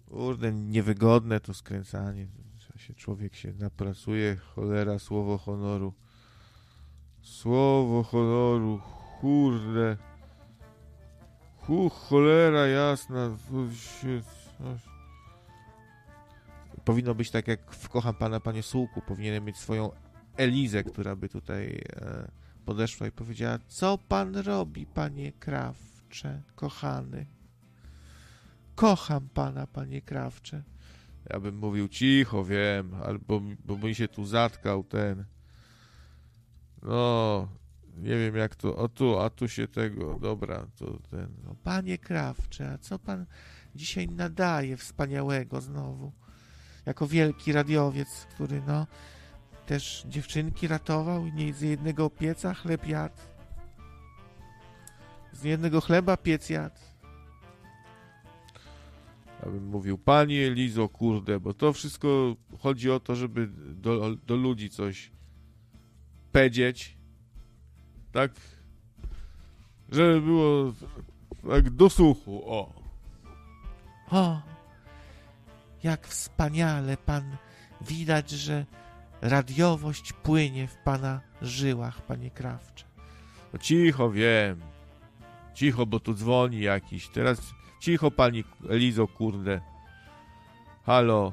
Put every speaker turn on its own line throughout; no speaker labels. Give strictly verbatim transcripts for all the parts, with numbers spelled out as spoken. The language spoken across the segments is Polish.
Kurde, niewygodne to skręcanie. Się, człowiek się napracuje, cholera, słowo honoru. Słowo honoru, kurde. Hu, cholera jasna. Powinno być tak jak w Kocham Pana, Panie Sułku. Powinienem mieć swoją Elizę, która by tutaj e, podeszła i powiedziała: co pan robi, panie Krawcze, kochany? Kocham pana, panie Krawcze. Ja bym mówił: cicho, wiem, albo bo mi się tu zatkał ten. No, nie wiem jak to. O tu, a tu się tego. Dobra, to ten. No, panie Krawcze, a co pan dzisiaj nadaje wspaniałego znowu? Jako wielki radiowiec, który no też dziewczynki ratował i nie z jednego pieca chleb jadł. Z jednego chleba piec jadł. Ja bym mówił: pani Elizo, kurde, bo to wszystko chodzi o to, żeby do, do ludzi coś powiedzieć, tak, żeby było tak do słuchu, o. O, jak wspaniale pan, widać, że radiowość płynie w pana żyłach, panie Krawcze. No cicho, wiem, cicho, bo tu dzwoni jakiś, teraz cicho, pani Elizo, kurde. Halo.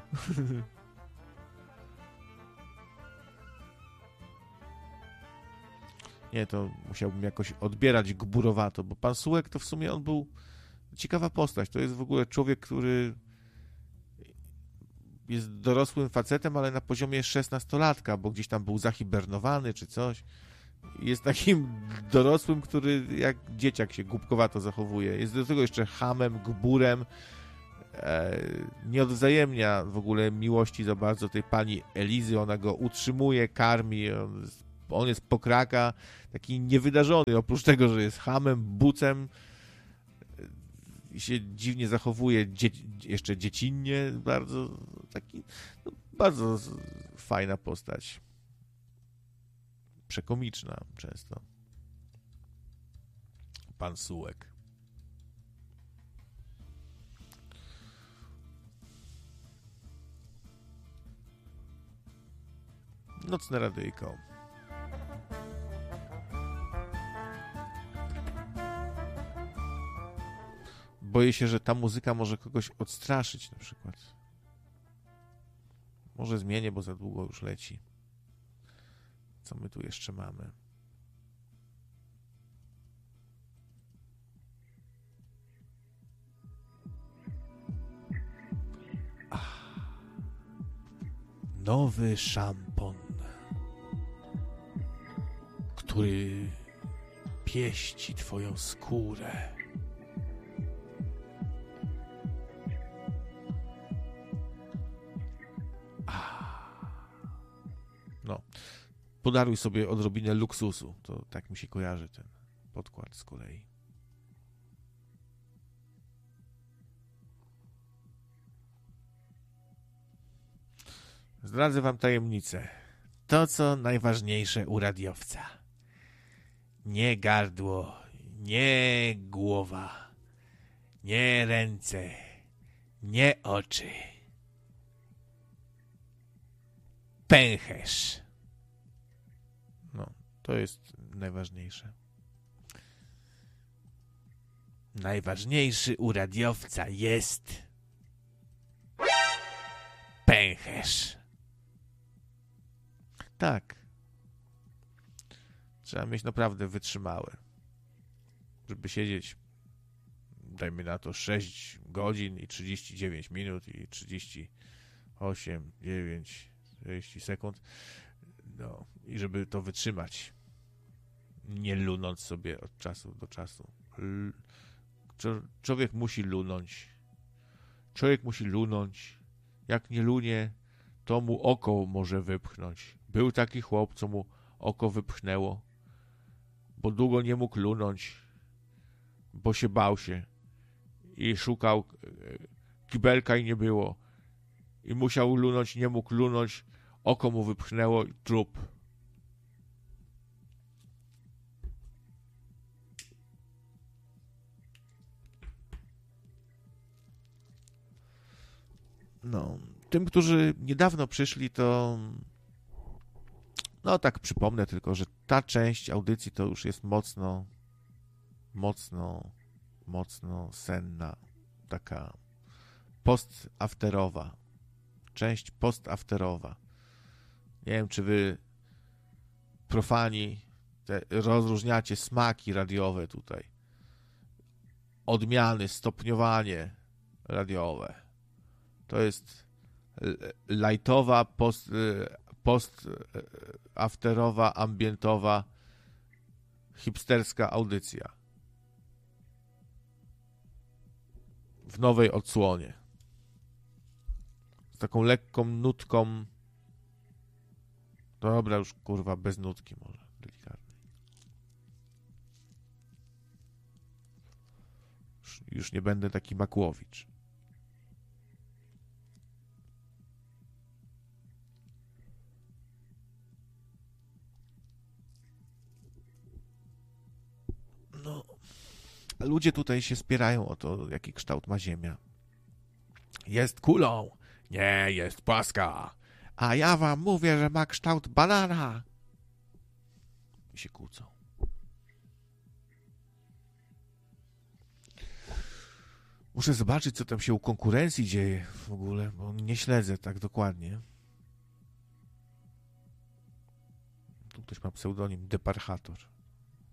Nie, to musiałbym jakoś odbierać gburowato, bo pan Sułek to w sumie on był ciekawa postać. To jest w ogóle człowiek, który jest dorosłym facetem, ale na poziomie szesnastolatka, bo gdzieś tam był zahibernowany czy coś. Jest takim dorosłym, który jak dzieciak się głupkowato zachowuje. Jest do tego jeszcze chamem, gburem. E, nie odwzajemnia w ogóle miłości za bardzo tej pani Elizy. Ona go utrzymuje, karmi. On jest, on jest pokraka, taki niewydarzony. Oprócz tego, że jest chamem, bucem i się dziwnie zachowuje, dzie jeszcze dziecinnie. Bardzo taki, no, bardzo fajna postać. Przekomiczna często. Pan Sułek. Nocne radyjko. Boję się, że ta muzyka może kogoś odstraszyć na przykład. Może zmienię, bo za długo już leci. Co my tu jeszcze mamy? Ach. Nowy szampon, który pieści twoją skórę. No. Podaruj sobie odrobinę luksusu. To tak mi się kojarzy ten podkład z kolei. Zdradzę wam tajemnicę. To, co najważniejsze u radiowca. Nie gardło, nie głowa, nie ręce, nie oczy. Pęcherz. No, to jest najważniejsze. Najważniejszy u radiowca jest pęcherz. Tak. Trzeba mieć naprawdę wytrzymałe, żeby siedzieć, dajmy na to, sześć godzin i trzydzieści dziewięć minut i trzydzieści osiem, dziewięć, czterdzieści sekund. No, i żeby to wytrzymać, nie lunąc sobie od czasu do czasu. L człowiek musi lunąć. Człowiek musi lunąć. Jak nie lunie, to mu oko może wypchnąć. Był taki chłop, co mu oko wypchnęło, bo długo nie mógł lunąć, bo się bał się i szukał kibelka i nie było. I musiał lunąć, nie mógł lunąć, oko mu wypchnęło i trup. No, tym, którzy niedawno przyszli, to no tak przypomnę tylko, że ta część audycji to już jest mocno, mocno, mocno senna, taka post-afterowa, część post-afterowa. Nie wiem, czy wy profani te, rozróżniacie smaki radiowe tutaj, odmiany, stopniowanie radiowe. To jest lightowa, post, post afterowa, ambientowa, hipsterska audycja. W nowej odsłonie. Z taką lekką nutką. Dobra, już kurwa, bez nutki może, delikatnej. Już, już nie będę taki Makłowicz. No, ludzie tutaj się spierają o to, jaki kształt ma Ziemia. Jest kulą. Nie, jest płaska. A ja wam mówię, że ma kształt banana. I się kłócą. Muszę zobaczyć, co tam się u konkurencji dzieje w ogóle, bo nie śledzę tak dokładnie. Tu ktoś ma pseudonim Deparchator.